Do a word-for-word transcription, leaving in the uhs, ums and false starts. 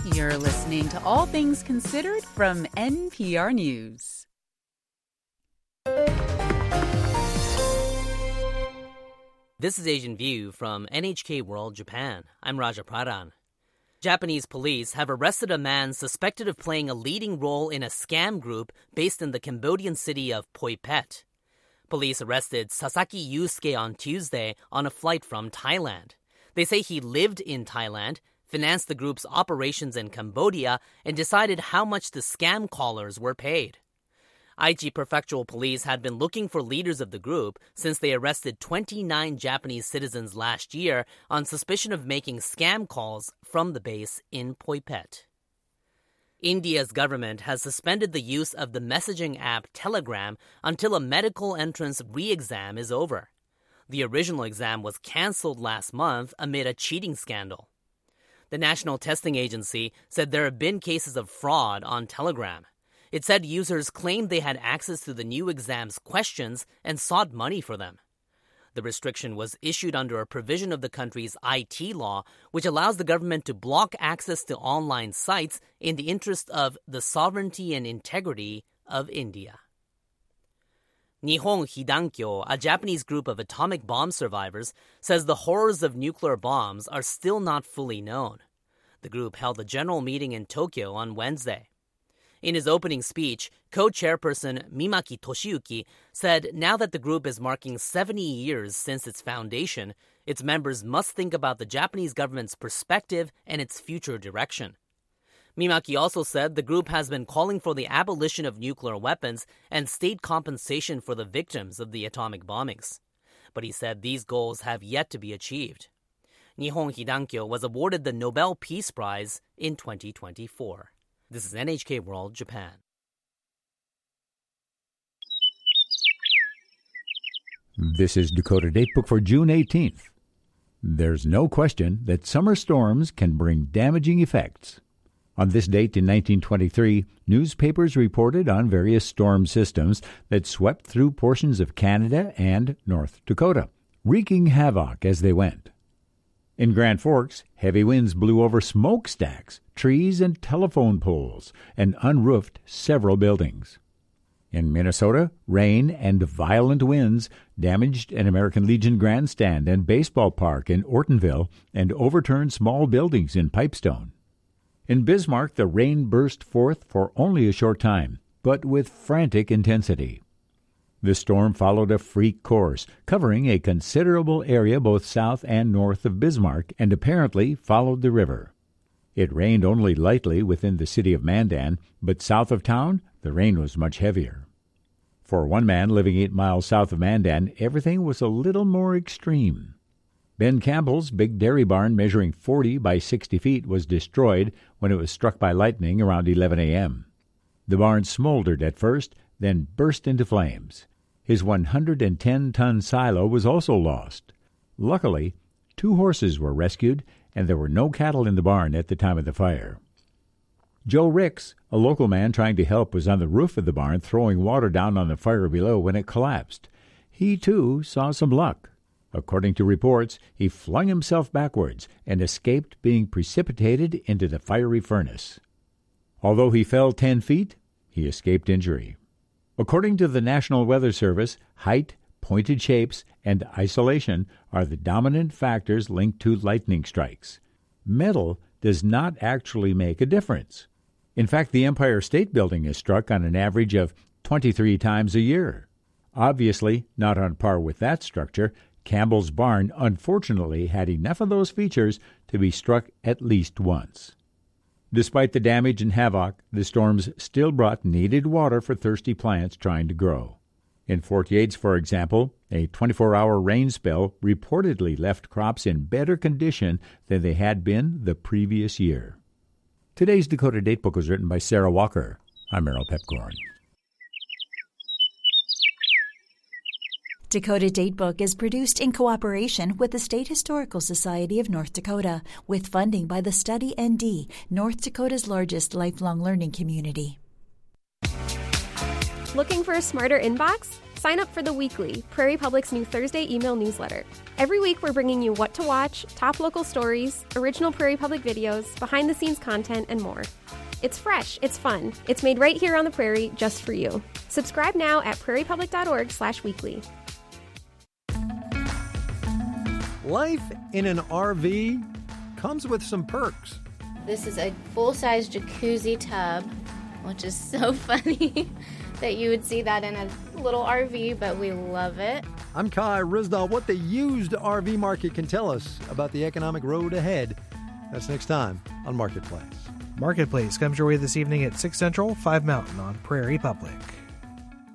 You're listening to All Things Considered from N P R News. This is Asian View from N H K World Japan. I'm Raja Pradhan. Japanese police have arrested a man suspected of playing a leading role in a scam group based in the Cambodian city of Phoi Phet. Police arrested Sasaki Yusuke on Tuesday on a flight from Thailand. They say he lived in Thailand, financed the group's operations in Cambodia, and decided how much the scam callers were paid. Aichi Prefectural Police had been looking for leaders of the group since they arrested twenty-nine Japanese citizens last year on suspicion of making scam calls from the base in Phoi Phet. India's government has suspended the use of the messaging app Telegram until a medical entrance re-exam is over. The original exam was cancelled last month amid a cheating scandal. The National Testing Agency said there have been cases of fraud on Telegram. It said users claimed they had access to the new exam's questions and sought money for them. The restriction was issued under a provision of the country's I T law, which allows the government to block access to online sites in the interest of the sovereignty and integrity of India. Nihon Hidankyo, a Japanese group of atomic bomb survivors, says the horrors of nuclear bombs are still not fully known. The group held a general meeting in Tokyo on Wednesday. In his opening speech, co-chairperson Mimaki Toshiyuki said now that the group is marking seventy years since its foundation, its members must think about the Japanese government's perspective and its future direction. Mimaki also said the group has been calling for the abolition of nuclear weapons and state compensation for the victims of the atomic bombings. But he said these goals have yet to be achieved. Nihon Hidankyo was awarded the Nobel Peace Prize in twenty twenty-four. This is N H K World Japan. This is Dakota Datebook for June eighteenth. There's no question that summer storms can bring damaging effects. On this date in nineteen twenty-three, newspapers reported on various storm systems that swept through portions of Canada and North Dakota, wreaking havoc as they went. In Grand Forks, heavy winds blew over smokestacks, trees, and telephone poles, and unroofed several buildings. In Minnesota, rain and violent winds damaged an American Legion grandstand and baseball park in Ortonville and overturned small buildings in Pipestone. In Bismarck, the rain burst forth for only a short time, but with frantic intensity. The storm followed a freak course, covering a considerable area both south and north of Bismarck, and apparently followed the river. It rained only lightly within the city of Mandan, but south of town, the rain was much heavier. For one man living eight miles south of Mandan, everything was a little more extreme. Ben Campbell's big dairy barn measuring forty by sixty feet was destroyed when it was struck by lightning around eleven a.m. The barn smoldered at first, then burst into flames. His one hundred ten ton silo was also lost. Luckily, two horses were rescued, and there were no cattle in the barn at the time of the fire. Joe Ricks, a local man trying to help, was on the roof of the barn throwing water down on the fire below when it collapsed. He, too, saw some luck. According to reports, he flung himself backwards and escaped being precipitated into the fiery furnace. Although he fell ten feet, he escaped injury. According to the National Weather Service, height, pointed shapes, and isolation are the dominant factors linked to lightning strikes. Metal does not actually make a difference. In fact, the Empire State Building is struck on an average of twenty-three times a year. Obviously, not on par with that structure, Campbell's barn unfortunately had enough of those features to be struck at least once. Despite the damage and havoc, the storms still brought needed water for thirsty plants trying to grow. In Fort Yates, for example, a twenty-four hour rain spell reportedly left crops in better condition than they had been the previous year. Today's Dakota Datebook was written by Sarah Walker. I'm Merrill Pepcorn. Dakota Datebook is produced in cooperation with the State Historical Society of North Dakota, with funding by the Study N D, North Dakota's largest lifelong learning community. Looking for a smarter inbox? Sign up for The Weekly, Prairie Public's new Thursday email newsletter. Every week we're bringing you what to watch, top local stories, original Prairie Public videos, behind-the-scenes content, and more. It's fresh, it's fun, it's made right here on the Prairie just for you. Subscribe now at prairiepublic.org slash weekly. Life in an R V comes with some perks. This is a full-size jacuzzi tub, which is so funny that you would see that in a little R V, but we love it. I'm Kai Rizdal. What the used R V market can tell us about the economic road ahead. That's next time on Marketplace. Marketplace comes your way this evening at six Central, five Mountain on Prairie Public.